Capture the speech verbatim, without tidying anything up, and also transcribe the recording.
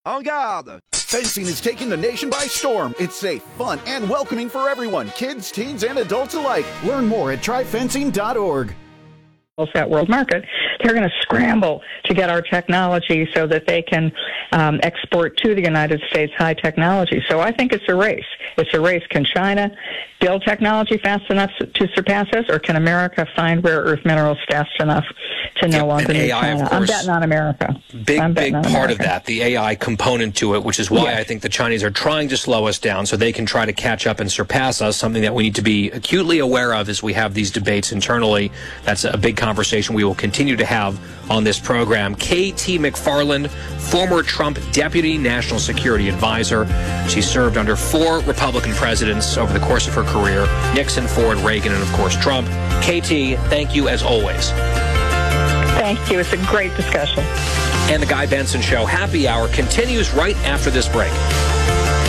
En garde! Fencing is taking the nation by storm. It's safe, fun, and welcoming for everyone, kids, teens, and adults alike. Learn more at try fencing dot org. That world market, they're going to scramble to get our technology so that they can um, export to the United States high technology. So I think it's a race. It's a race. Can China build technology fast enough to surpass us, or can America find rare earth minerals fast enough to no longer need China? I'm betting on America. Big, big part of that, the A I component to it, which is why yes. I think the Chinese are trying to slow us down so they can try to catch up and surpass us, something that we need to be acutely aware of as we have these debates internally. That's a big conversation we will continue to have on this program. K T McFarland, former Trump Deputy National Security Advisor. She served under four Republican presidents over the course of her career: Nixon, Ford, Reagan, and of course Trump. K T, thank you as always. Thank you. It's a great discussion. And the Guy Benson Show Happy Hour continues right after this break.